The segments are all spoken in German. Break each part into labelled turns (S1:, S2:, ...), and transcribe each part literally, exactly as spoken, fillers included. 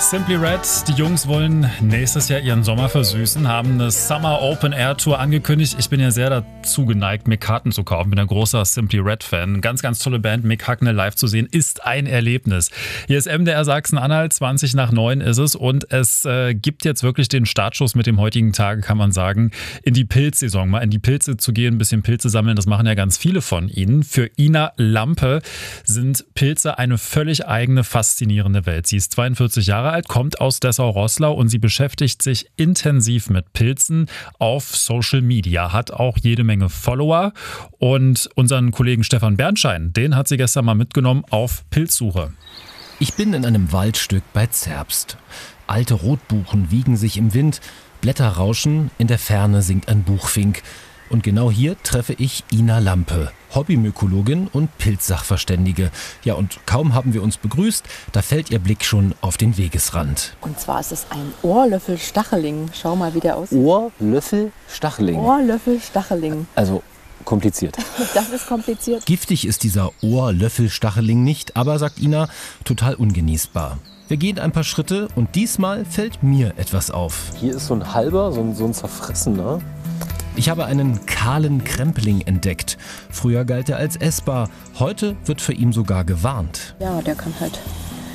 S1: Simply Red, die Jungs wollen nächstes Jahr ihren Sommer versüßen, haben eine Summer Open Air Tour angekündigt. Ich bin ja sehr dazu geneigt, mir Karten zu kaufen. Bin ein großer Simply Red Fan. Ganz, ganz tolle Band. Mick Hucknall live zu sehen, ist ein Erlebnis. Hier ist M D R Sachsen-Anhalt, zwanzig nach neun ist es und es äh, gibt jetzt wirklich den Startschuss mit dem heutigen Tage, kann man sagen, in die Pilzsaison. Mal in die Pilze zu gehen, ein bisschen Pilze sammeln, das machen ja ganz viele von ihnen. Für Ina Lampe sind Pilze eine völlig eigene, faszinierende Welt. Sie ist zweiundvierzig Jahre alt, kommt aus Dessau-Roßlau und sie beschäftigt sich intensiv mit Pilzen auf Social Media, hat auch jede Menge Follower und unseren Kollegen Stefan Bernschein, den hat sie gestern mal mitgenommen auf Pilzsuche.
S2: Ich bin in einem Waldstück bei Zerbst. Alte Rotbuchen wiegen sich im Wind, Blätter rauschen, in der Ferne singt ein Buchfink. Und genau hier treffe ich Ina Lampe, Hobbymykologin und Pilzsachverständige. Ja, und kaum haben wir uns begrüßt, da fällt ihr Blick schon auf den Wegesrand.
S3: Und zwar ist es ein Ohrlöffel-Stacheling. Schau mal, wie der aussieht.
S4: Ohrlöffel-Stacheling?
S3: Ohrlöffel-Stacheling.
S4: Also kompliziert.
S3: Das ist kompliziert.
S2: Giftig ist dieser Ohrlöffel-Stacheling nicht, aber, sagt Ina, total ungenießbar. Wir gehen ein paar Schritte und diesmal fällt mir etwas auf.
S4: Hier ist so ein halber, so ein, so ein zerfressener.
S2: Ich habe einen kahlen Krempling entdeckt. Früher galt er als essbar, heute wird für ihn sogar gewarnt.
S3: Ja, der kann halt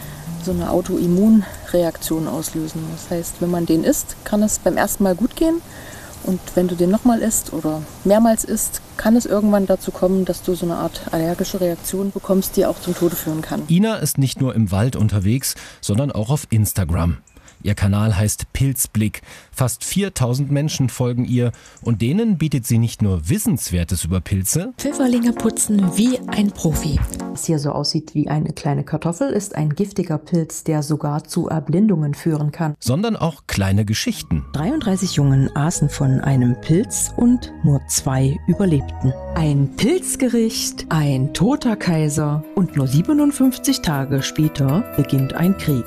S3: so eine Autoimmunreaktion auslösen. Das heißt, wenn man den isst, kann es beim ersten Mal gut gehen. Und wenn du den nochmal isst oder mehrmals isst, kann es irgendwann dazu kommen, dass du so eine Art allergische Reaktion bekommst, die auch zum Tode führen kann.
S2: Ina ist nicht nur im Wald unterwegs, sondern auch auf Instagram. Ihr Kanal heißt Pilzblick. Fast viertausend Menschen folgen ihr und denen bietet sie nicht nur Wissenswertes über Pilze.
S5: Pfifferlinge putzen wie ein Profi.
S6: Was hier so aussieht wie eine kleine Kartoffel, ist ein giftiger Pilz, der sogar zu Erblindungen führen kann.
S2: Sondern auch kleine Geschichten.
S6: dreiunddreißig Jungen aßen von einem Pilz und nur zwei überlebten. Ein Pilzgericht, ein toter Kaiser und nur siebenundfünfzig Tage später beginnt ein Krieg.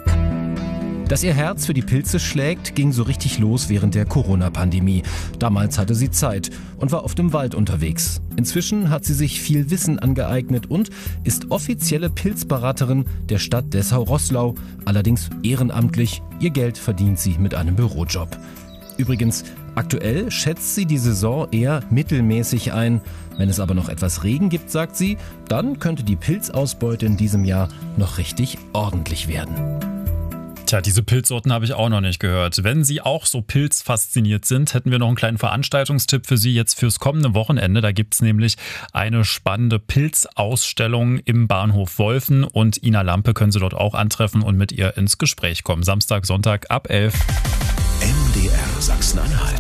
S2: Dass ihr Herz für die Pilze schlägt, ging so richtig los während der Corona-Pandemie. Damals hatte sie Zeit und war oft im Wald unterwegs. Inzwischen hat sie sich viel Wissen angeeignet und ist offizielle Pilzberaterin der Stadt Dessau-Roßlau, allerdings ehrenamtlich. Ihr Geld verdient sie mit einem Bürojob. Übrigens, aktuell schätzt sie die Saison eher mittelmäßig ein. Wenn es aber noch etwas Regen gibt, sagt sie, dann könnte die Pilzausbeute in diesem Jahr noch richtig ordentlich werden.
S1: Tja, diese Pilzsorten habe ich auch noch nicht gehört. Wenn Sie auch so pilzfasziniert sind, hätten wir noch einen kleinen Veranstaltungstipp für Sie jetzt fürs kommende Wochenende. Da gibt es nämlich eine spannende Pilzausstellung im Bahnhof Wolfen und Ina Lampe können Sie dort auch antreffen und mit ihr ins Gespräch kommen. Samstag, Sonntag ab elf.
S7: M D R Sachsen-Anhalt.